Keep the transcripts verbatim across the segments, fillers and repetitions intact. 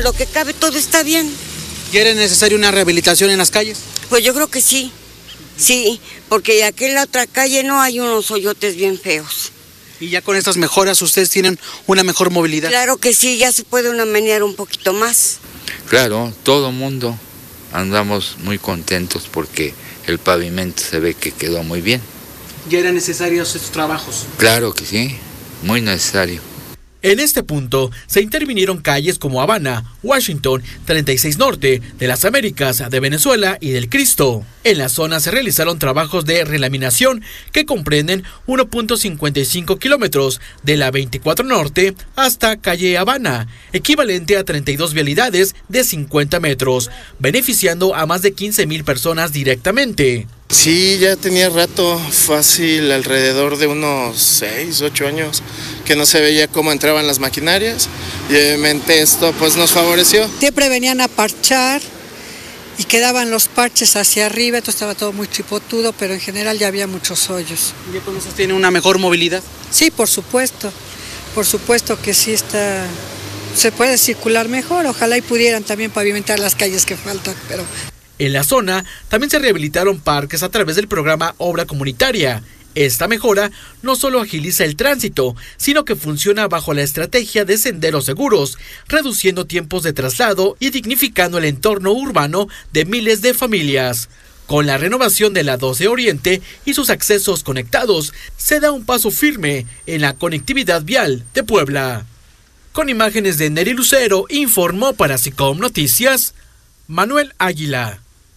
en lo que cabe todo está bien. ¿Y era necesaria una rehabilitación en las calles? Pues yo creo que sí, sí, porque aquí en la otra calle no hay unos hoyotes bien feos. ¿Y ya con estas mejoras ustedes tienen una mejor movilidad? Claro que sí, ya se puede una menear un poquito más. Claro, todo mundo andamos muy contentos porque el pavimento se ve que quedó muy bien. ¿Ya eran necesarios estos trabajos? Claro que sí, muy necesario. En este punto se intervinieron calles como Habana, Washington, treinta y seis Norte, de las Américas, de Venezuela y del Cristo. En la zona se realizaron trabajos de relaminación que comprenden uno punto cincuenta y cinco kilómetros de la veinticuatro Norte hasta calle Habana, equivalente a treinta y dos vialidades de cincuenta metros, beneficiando a más de quince mil personas directamente. Sí, ya tenía rato, fácil, alrededor de unos seis, ocho años, que no se veía cómo entraban las maquinarias y obviamente esto pues nos favoreció. Siempre venían a parchar y quedaban los parches hacia arriba, entonces estaba todo muy chipotudo, pero en general ya había muchos hoyos. ¿Ya con eso tiene una mejor movilidad? Sí, por supuesto, por supuesto que sí está, se puede circular mejor, ojalá y pudieran también pavimentar las calles que faltan, pero... En la zona también se rehabilitaron parques a través del programa Obra Comunitaria. Esta mejora no solo agiliza el tránsito, sino que funciona bajo la estrategia de senderos seguros, reduciendo tiempos de traslado y dignificando el entorno urbano de miles de familias. Con la renovación de la doce Oriente y sus accesos conectados, se da un paso firme en la conectividad vial de Puebla. Con imágenes de Neri Lucero, informó para SICOM Noticias, Manuel Águila.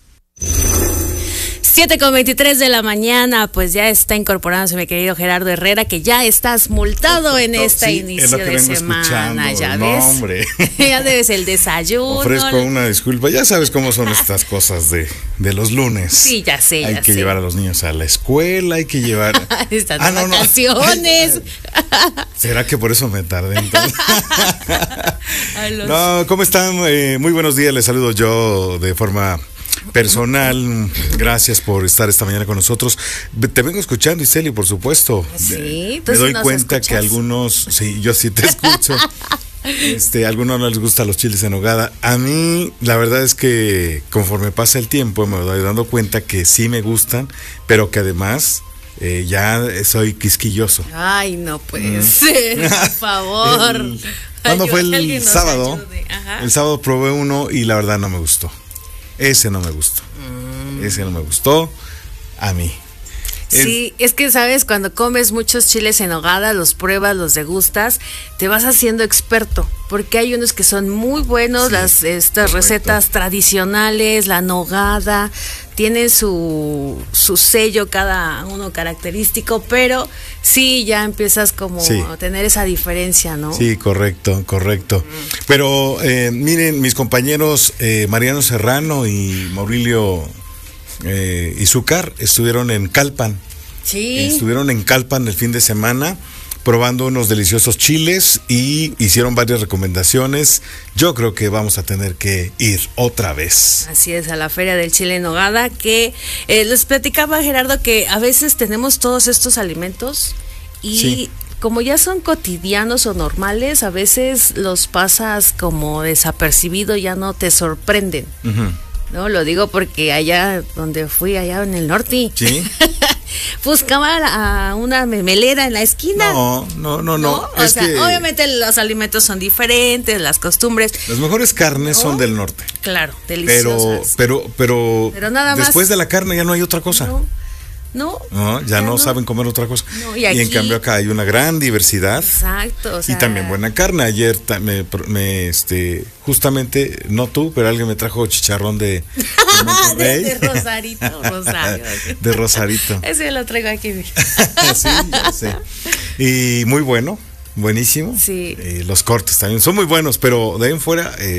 siete con veintitrés de la mañana, pues ya está incorporándose mi querido Gerardo Herrera, que ya estás multado en este sí, inicio de semana, ya no, ves. Hombre. Ya debes el desayuno. Ofrezco una disculpa, ya sabes cómo son estas cosas de, de los lunes. Sí, ya sé, ya Hay que sé. llevar a los niños a la escuela, hay que llevar... Están Ah, de no, no. vacaciones. ¿Será que por eso me tardé entonces? A los- No, ¿cómo están? Eh, muy buenos días, les saludo yo de forma personal. Gracias por estar esta mañana con nosotros. Te vengo escuchando, Iseli, por supuesto. Sí, tú Me sí doy nos cuenta escuchas. que algunos, sí, yo sí te escucho. Este, a algunos no les gustan los chiles en nogada. A mí, la verdad es que conforme pasa el tiempo me doy dando cuenta que sí me gustan, pero que además eh, ya soy quisquilloso. Ay, no puede ser, por favor. El- ¿Cuándo fue Ayuda, alguien el nos sábado? ayude. Ajá. El sábado probé uno y la verdad no me gustó. Ese no me gustó. Mm. Ese no me gustó a mí. Sí, es que sabes, cuando comes muchos chiles en nogada, los pruebas, los degustas, te vas haciendo experto, porque hay unos que son muy buenos, Sí, las estas correcto. recetas tradicionales, la nogada, tienen su, su sello cada uno característico, pero sí ya empiezas como Sí. a tener esa diferencia, ¿no? Sí, correcto, correcto. Pero eh, miren, mis compañeros eh, Mariano Serrano y Maurilio eh, Izúcar estuvieron en Calpan. Sí. Estuvieron en Calpan el fin de semana probando unos deliciosos chiles y hicieron varias recomendaciones. Yo creo que vamos a tener que ir otra vez. Así es, a la Feria del Chile en Nogada, que eh, les platicaba Gerardo que a veces tenemos todos estos alimentos y Sí. como ya son cotidianos o normales, a veces los pasas como desapercibido, ya no te sorprenden. Ujú. No, lo digo porque allá donde fui, allá en el norte, Sí. buscaba a una memelera en la esquina. No, no, no, no. ¿no? O Es sea, que obviamente los alimentos son diferentes, las costumbres, las mejores carnes ¿No? son del norte. claro, Pero, deliciosas. pero, pero, Pero nada más- después de la carne ya no hay otra cosa. No, no, No, ya, Ya no, no. saben comer otra cosa. No, y y, en aquí- cambio acá hay una gran diversidad exacto. O sea, y también buena carne. Ayer ta- me, me, este, justamente, no tú, pero alguien me trajo chicharrón de, de de, Monterrey. de Rosarito, Rosario. De Rosarito. Ese lo traigo aquí. Sí, ya sé. Y muy bueno, buenísimo. Sí. Eh, los cortes también son muy buenos, pero de ahí en fuera... Eh,